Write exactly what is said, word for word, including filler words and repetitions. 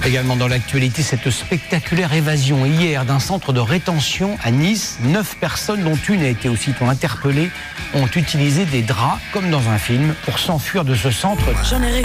Également dans l'actualité, cette spectaculaire évasion hier d'un centre de rétention à Nice. Neuf personnes, dont une a été aussitôt interpellée, ont utilisé des draps, comme dans un film, pour s'enfuir de ce centre. J'en ai